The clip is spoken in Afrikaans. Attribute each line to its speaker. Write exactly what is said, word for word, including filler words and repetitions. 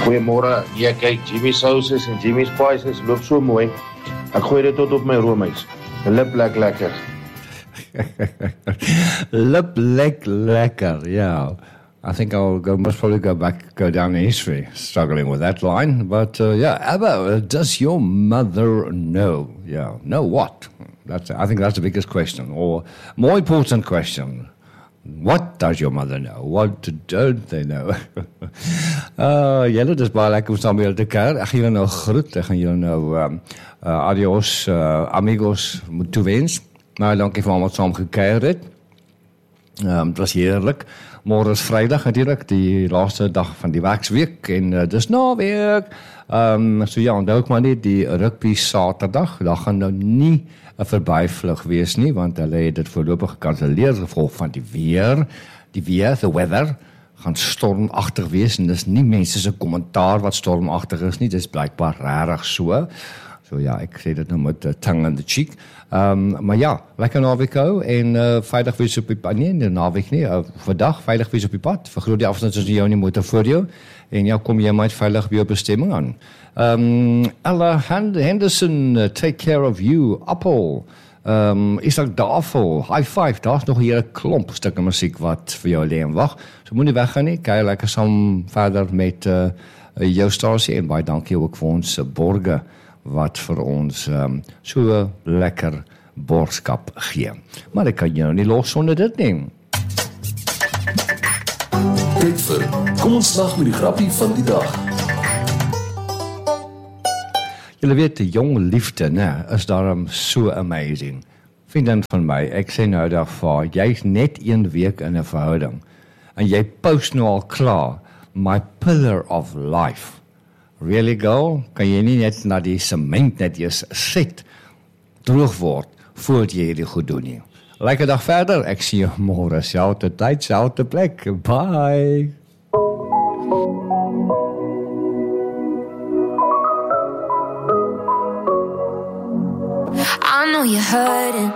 Speaker 1: Goeiemôre. Ja, kyk, Jimmy Sauces en Jimmy Spices loop so mooi. Ek gooi dit tot op my roomys. Lip lek lekker.
Speaker 2: Lip lek lekker, yeah. I think I'll go, must probably go back, go down in history, struggling with that line. But uh, yeah, Abba, does your mother know? Yeah, know what? That's, I think that's the biggest question, or more important question. What does your mother know? What don't they know? uh, julle, dis baie lekker om saam met julle te kuier. Ek gaan julle nou groet. Ek gaan julle nou um, uh, adios, uh, amigos moet toewens. Nou, dankie vir almal wat saam gekuier het. Um, het was heerlik. Môre is Vrydag natuurlik, die laaste dag van die werksweek en uh, dis naweek. Um, so ja, onthou ek maar net die rugby Saterdag. Daar gaan nou nie 'n verbyvlug wees nie, want hulle het dit voorlopig gekanselleer gevolg van die weer. Die weer, the weather, gaan stormagtig wees en dis nie mense se kommentaar wat stormagtig is nie, dis blykbaar regtig so. So ja, ek sê dit nou met uh, tongue in the cheek. Um, maar ja, lekker naweek hou en uh, veilig wees op die pad. Nee, die naweek nie, uh, vandag veilig wees op die pad. Vergroot die afstand tussen jou en die motor voor jou. En ja, kom jy maar veilig by jou bestemming aan. Um, Ella Henderson, uh, take care of you, Apple. Um, Isak Davel, high five, daar's nog hier 'n klomp stukke musiek wat vir jou lê en wag. So moenie weggaan nie, kyk lekker saam verder met uh, jou stasie en baie dankie ook vir ons uh, borge wat vir ons um, so lekker borgskap gee. Maar ek kan jou nie los sonder dit nie.
Speaker 3: Tyd vir kom ons slag met die grappie van die dag.
Speaker 2: Julle weet, die jong liefde, ne, is daarom so amazing. Vriendin van my, ek sê nou daarvoor, jy's net een week in 'n verhouding en jy post nou al klaar, my pillar of life. Really, girl? Kan jy nie net na die sement net eers sit, droog word, voordat jy hierdie goed doen nie. Lekker dag verder, ek sien jou môre, selfde tyd, selfde plek. Bye!
Speaker 4: I know you're hurting.